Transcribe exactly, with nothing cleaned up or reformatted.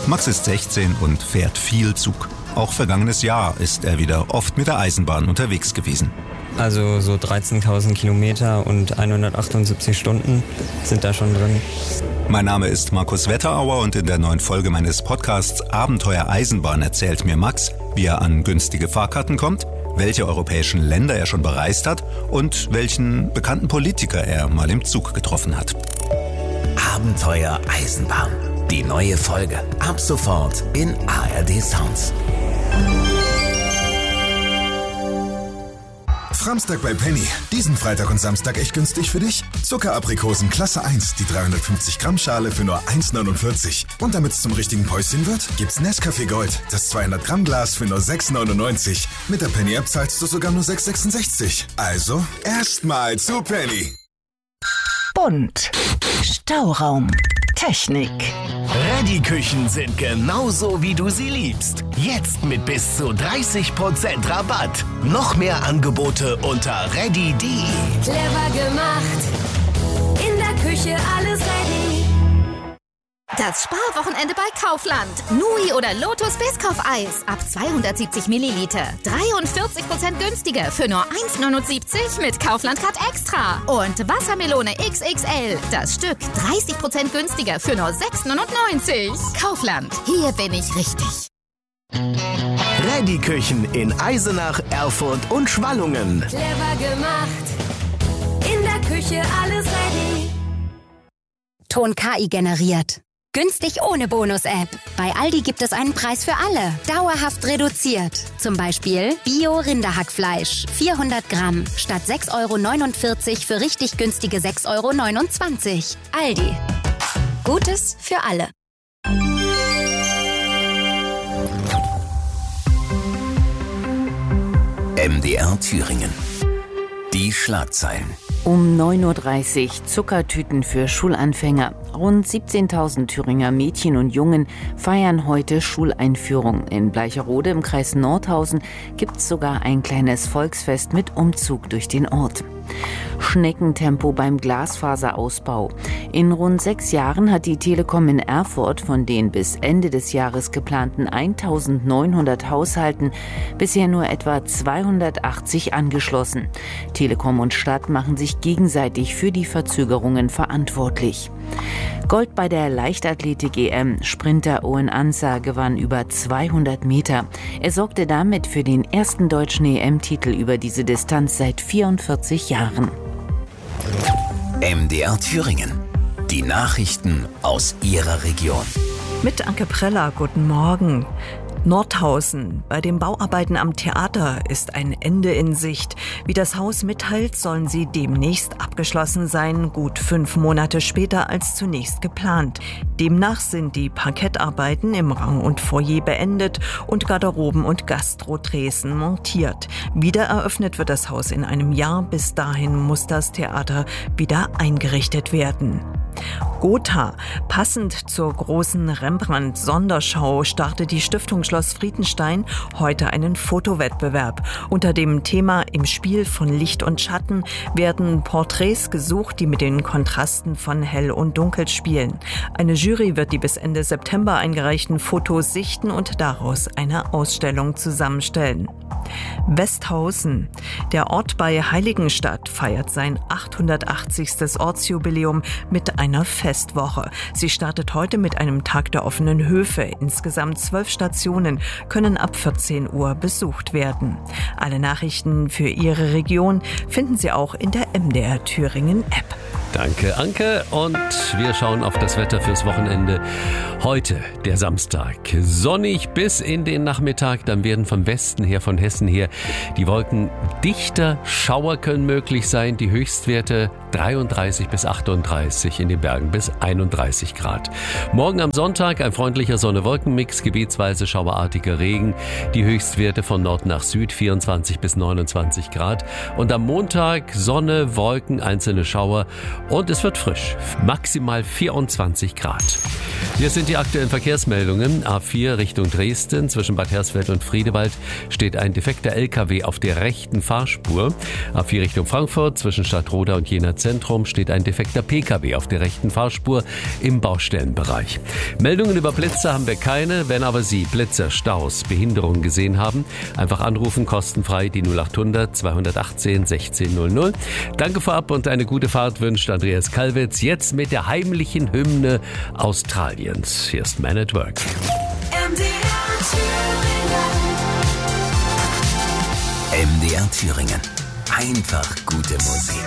Max ist sechzehn und fährt viel Zug. Auch vergangenes Jahr ist er wieder oft mit der Eisenbahn unterwegs gewesen. Also so dreizehntausend Kilometer und hundertachtundsiebzig Stunden sind da schon drin. Mein Name ist Markus Wetterauer und in der neuen Folge meines Podcasts Abenteuer Eisenbahn erzählt mir Max, wie er an günstige Fahrkarten kommt, welche europäischen Länder er schon bereist hat und welchen bekannten Politiker er mal im Zug getroffen hat. Abenteuer Eisenbahn. Die neue Folge ab sofort in A R D Sounds. Framstag bei Penny. Diesen Freitag und Samstag echt günstig für dich. Zuckeraprikosen Klasse eins, die dreihundertfünfzig Gramm Schale für nur eins neunundvierzig. Und damit es zum richtigen Päuschen wird, gibt's Nescafé Gold, das zweihundert Gramm Glas für nur sechs neunundneunzig. Mit der Penny App zahlst du sogar nur sechs sechsundsechzig. Also erstmal zu Penny. Bunt. Stauraum. Technik. Ready-Küchen sind genauso, wie du sie liebst. Jetzt mit bis zu dreißig Prozent Rabatt. Noch mehr Angebote unter ready punkt de. Clever gemacht. In der Küche alles ready. Das Sparwochenende bei Kaufland. Nui oder Lotus Biskuff-Eis ab zweihundertsiebzig Milliliter. dreiundvierzig Prozent günstiger für nur eins neunundsiebzig mit Kaufland-Card Extra. Und Wassermelone X X L. Das Stück dreißig Prozent günstiger für nur sechs neunundneunzig. Kaufland. Hier bin ich richtig. Ready-Küchen in Eisenach, Erfurt und Schwallungen. Clever gemacht. In der Küche alles ready. Ton K I generiert. Günstig ohne Bonus-App. Bei Aldi gibt es einen Preis für alle. Dauerhaft reduziert. Zum Beispiel Bio-Rinderhackfleisch. vierhundert Gramm. Statt sechs Euro neunundvierzig für richtig günstige sechs Euro neunundzwanzig. Aldi. Gutes für alle. M D R Thüringen. Die Schlagzeilen. Um neun Uhr dreißig Zuckertüten für Schulanfänger. Rund siebzehntausend Thüringer Mädchen und Jungen feiern heute Schuleinführung. In Bleicherode im Kreis Nordhausen gibt es sogar ein kleines Volksfest mit Umzug durch den Ort. Schneckentempo beim Glasfaserausbau. In rund sechs Jahren hat die Telekom in Erfurt von den bis Ende des Jahres geplanten eintausendneunhundert Haushalten bisher nur etwa zweihundertachtzig angeschlossen. Telekom und Stadt machen sich gegenseitig für die Verzögerungen verantwortlich. Gold bei der Leichtathletik-E M. Sprinter Owen Ansah gewann über zweihundert Meter. Er sorgte damit für den ersten deutschen E M-Titel über diese Distanz seit vierundvierzig Jahren. M D R Thüringen. Die Nachrichten aus Ihrer Region. Mit Anke Preller, guten Morgen. Nordhausen. Bei den Bauarbeiten am Theater ist ein Ende in Sicht. Wie das Haus mitteilt, sollen sie demnächst abgeschlossen sein, gut fünf Monate später als zunächst geplant. Demnach sind die Parkettarbeiten im Rang und Foyer beendet und Garderoben und Gastro-Tresen montiert. Wieder eröffnet wird das Haus in einem Jahr. Bis dahin muss das Theater wieder eingerichtet werden. Gotha. Passend zur großen Rembrandt-Sonderschau startet die Stiftung Schloss Friedenstein heute einen Fotowettbewerb. Unter dem Thema Im Spiel von Licht und Schatten werden Porträts gesucht, die mit den Kontrasten von Hell und Dunkel spielen. Eine Jury wird die bis Ende September eingereichten Fotos sichten und daraus eine Ausstellung zusammenstellen. Westhausen. Der Ort bei Heiligenstadt feiert sein achthundertachtzigstes Ortsjubiläum mit einer Festwoche. Sie startet heute mit einem Tag der offenen Höfe. Insgesamt zwölf Stationen können ab vierzehn Uhr besucht werden. Alle Nachrichten für Ihre Region finden Sie auch in der M D R Thüringen App. Danke, Anke. Und wir schauen auf das Wetter fürs Wochenende. Heute, der Samstag. Sonnig bis in den Nachmittag. Dann werden vom Westen her, von Hessen her, die Wolken dichter. Schauer können möglich sein. Die Höchstwerte dreiunddreißig bis achtunddreißig, in den Bergen bis einunddreißig Grad. Morgen am Sonntag ein freundlicher Sonne-Wolken-Mix, gebietsweise schauerartiger Regen. Die Höchstwerte von Nord nach Süd vierundzwanzig bis neunundzwanzig Grad. Und am Montag Sonne, Wolken, einzelne Schauer und es wird frisch. Maximal vierundzwanzig Grad. Hier sind die aktuellen Verkehrsmeldungen. A vier Richtung Dresden. Zwischen Bad Hersfeld und Friedewald steht ein defekter L K W auf der rechten Fahrspur. A vier Richtung Frankfurt. Zwischen Stadtroda und Jena Zentrum steht ein defekter P K W auf der rechten Fahrspur im Baustellenbereich. Meldungen über Blitze haben wir keine. Wenn aber Sie Blitzer, Staus, Behinderungen gesehen haben, einfach anrufen, kostenfrei die null acht hundert zweihundertachtzehn sechzehn null null. Danke vorab und eine gute Fahrt wünscht Andreas Kalwitz. Jetzt mit der heimlichen Hymne Australiens. Hier ist Man at Work. M D R Thüringen. Einfach gute Musik.